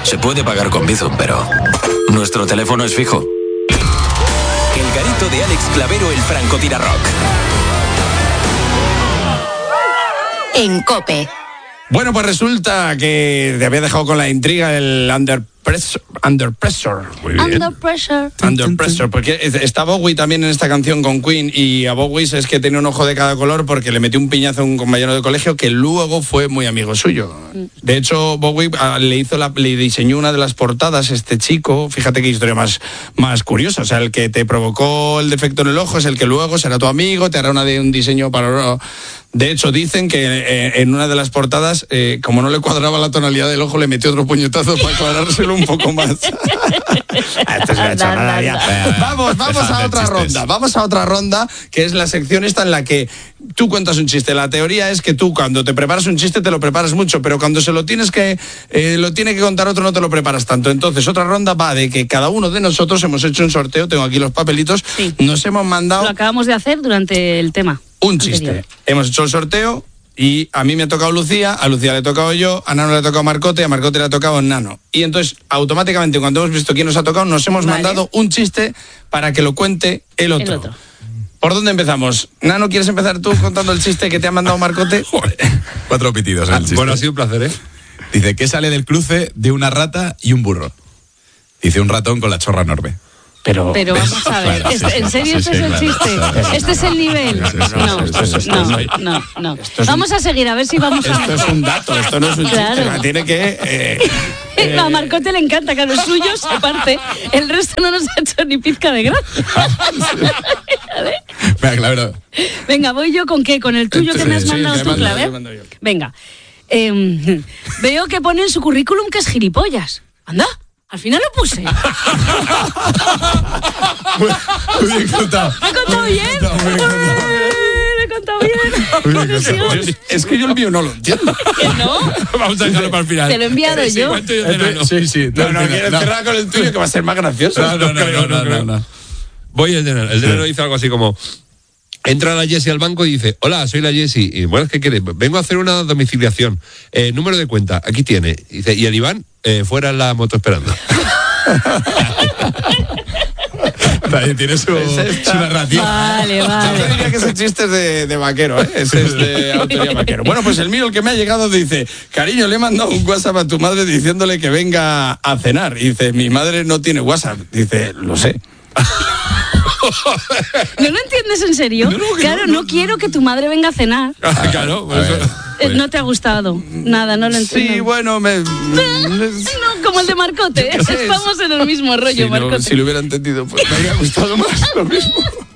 Se puede pagar con Bizum, pero nuestro teléfono es fijo. El garito de Alex Clavero, el francotirarrock. En COPE. Bueno, pues resulta que te había dejado con la intriga el Under Pressure. Muy bien. Under Pressure, porque está Bowie también en esta canción con Queen, y a Bowie es que tenía un ojo de cada color porque le metió un piñazo a un compañero de colegio que luego fue muy amigo suyo. De hecho, Bowie le diseñó una de las portadas, este chico. Fíjate qué historia más curiosa. O sea, el que te provocó el defecto en el ojo es el que luego será tu amigo, te hará un diseño para... De hecho, dicen que en una de las portadas, como no le cuadraba la tonalidad del ojo, le metió otro puñetazo para aclarárselo un poco más. Esto es una chorrada ya. Vamos a otra ronda. Vamos a otra ronda, que es la sección esta en la que tú cuentas un chiste. La teoría es que tú, cuando te preparas un chiste, te lo preparas mucho, pero cuando lo tiene que contar otro, no te lo preparas tanto. Entonces, otra ronda va de que cada uno de nosotros hemos hecho un sorteo. Tengo aquí los papelitos. Sí. Nos hemos mandado... Lo acabamos de hacer durante el tema. Un chiste. Anterior. Hemos hecho el sorteo y a mí me ha tocado Lucía, a Lucía le he tocado yo, a Nano le ha tocado Marcote, a Marcote le ha tocado Nano. Y entonces, automáticamente, cuando hemos visto quién nos ha tocado, nos hemos mandado un chiste para que lo cuente el otro. ¿Por dónde empezamos? Nano, ¿quieres empezar tú contando el chiste que te ha mandado Marcote? 4 pitidos en el chiste. Bueno, ha sido un placer, ¿eh? Dice, ¿qué sale del cruce de una rata y un burro? Dice, un ratón con la chorra enorme. Pero vamos a ver, Claro, ¿en serio este es el chiste? ¿Este es el nivel? No. Vamos a seguir, a ver si vamos a... Esto es un dato, esto no es un chiste. Tiene que... A Marcote le encanta que a los suyos se parte. El resto no nos ha hecho ni pizca de gracia. Venga, claro. Venga, ¿voy yo con qué? ¿Con el tuyo que me has mandado tú, Claver? Venga. Veo que pone en su currículum que es gilipollas. Anda. Al final lo puse. Muy bien contado. ¿Me he contado bien? ¿Me he contado bien? Es que yo el mío no lo entiendo. ¿Que no? Vamos a dejarlo para el final. Te lo he enviado yo. Cuento yo de Nano. Sí. No, quieres cerrar con el tuyo que va a ser más gracioso. No. Voy el de Nano. El de Nano dice algo así como... Entra la Jessie al banco y dice, hola, soy la Jessie. Y bueno, ¿qué quieres? Vengo a hacer una domiciliación. Número de cuenta, aquí tiene. Dice, y el Iván, fuera en la moto esperando. Tiene su narrativa. Vale. Yo diría que ese chiste es de Vaquero, ¿eh? Ese es de autoría Vaquero. Bueno, pues el mío, el que me ha llegado, dice, cariño, le he mandado un WhatsApp a tu madre diciéndole que venga a cenar. Y dice, mi madre no tiene WhatsApp. Dice, lo sé. ¿No lo entiendes en serio? Claro, no quiero que tu madre venga a cenar. Claro, por eso. No te ha gustado. Nada, no lo entiendo. Sí, bueno, No, como el de Marcote. Estamos en el mismo rollo, Marcote. Si lo hubiera entendido, pues me habría gustado más lo mismo.